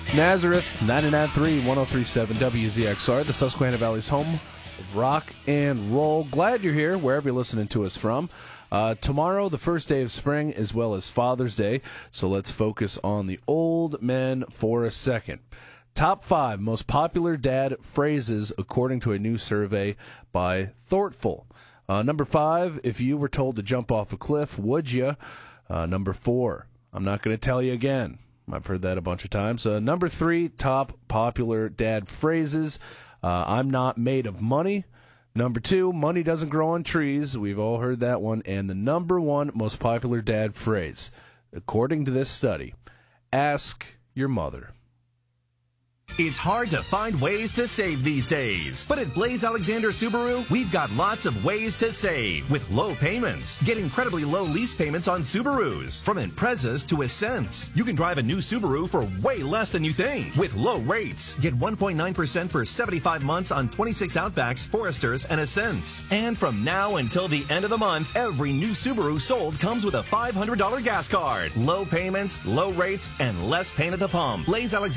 Nazareth, 99.3, 103.7 WZXR, the Susquehanna Valley's home of rock and roll. Glad you're here, wherever you're listening to us from. Tomorrow, the first day of spring, as well as Father's Day, so let's focus on the old men for a second. Top 5 most popular dad phrases according to a new survey by Thoughtful. Number 5, if you were told to jump off a cliff, would you? Number 4, I'm not going to tell you again. I've heard that a bunch of times. Number 3, top popular dad phrases. I'm not made of money. Number 2, money doesn't grow on trees. We've all heard that one. And the number 1 most popular dad phrase, according to this study, ask your mother. It's hard to find ways to save these days. But at Blaze Alexander Subaru, we've got lots of ways to save with low payments. Get incredibly low lease payments on Subarus, from Imprezas to Ascents. You can drive a new Subaru for way less than you think with low rates. Get 1.9% for 75 months on 26 Outbacks, Foresters, and Ascents. And from now until the end of the month, every new Subaru sold comes with a $500 gas card. Low payments, low rates, and less pain at the pump. Blaze Alexander